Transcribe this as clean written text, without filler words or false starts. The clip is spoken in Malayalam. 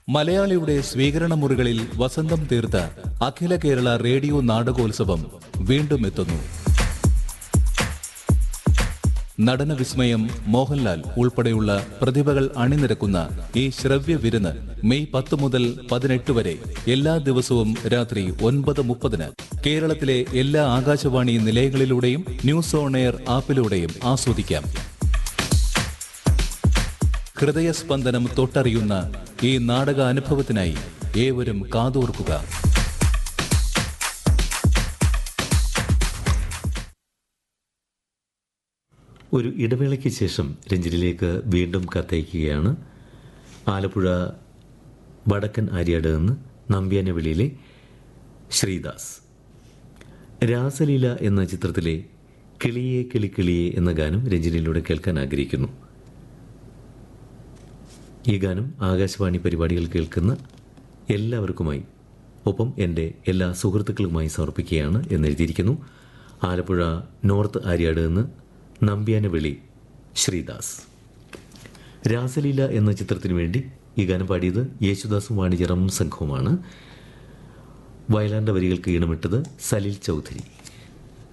മലയാളിയുടെ സ്വീകരണ മുറികളിൽ വസന്തം തീർത്ത അഖില കേരള റേഡിയോ നാടകോത്സവം വീണ്ടും എത്തുന്നു. നടന വിസ്മയം മോഹൻലാൽ ഉൾപ്പെടെയുള്ള പ്രതിഭകൾ അണിനിരക്കുന്ന ഈ ശ്രവ്യ വിരുന്ന് മെയ് 10 മുതൽ 18 വരെ എല്ലാ ദിവസവും രാത്രി 9:30 കേരളത്തിലെ എല്ലാ ആകാശവാണി നിലയങ്ങളിലൂടെയും ന്യൂസ് ഓൺ എയർ ആപ്പിലൂടെയും ആസ്വദിക്കാം. ഹൃദയസ്പന്ദനം തൊട്ടറിയുന്ന ഈ നാടക അനുഭവത്തിനായി ഏവരും കാതോർക്കുക. ഒരു ഇടവേളയ്ക്ക് ശേഷം രഞ്ജിനിലേക്ക് വീണ്ടും കത്തയക്കുകയാണ്. ആലപ്പുഴ വടക്കൻ ആര്യാട് നിന്ന് നമ്പ്യാനവിളിയിലെ ശ്രീദാസ്. രാസലീല എന്ന ചിത്രത്തിലെ കിളിയെ കിളിക്കിളിയെ എന്ന ഗാനം രഞ്ജിനിയിലൂടെ കേൾക്കാൻ ആഗ്രഹിക്കുന്നു. ഈ ഗാനം ആകാശവാണി പരിപാടികൾ കേൾക്കുന്ന എല്ലാവർക്കുമായി, ഒപ്പം എൻ്റെ എല്ലാ സുഹൃത്തുക്കളുമായി സമർപ്പിക്കുകയാണ് എന്നെഴുതിയിരിക്കുന്നു. ആലപ്പുഴ നോർത്ത് ആര്യാട് നിന്ന് നമ്പ്യാനവിളി ശ്രീദാസ്. രാസലീല എന്ന ചിത്രത്തിനു വേണ്ടി ഈ ഗാനം പാടിയത് യേശുദാസും വാണിജ്യറും സംഘവുമാണ്. വയലാറിൻ്റെ വരികൾക്ക് ഈണമിട്ടത് സലിൽ ചൗധരി.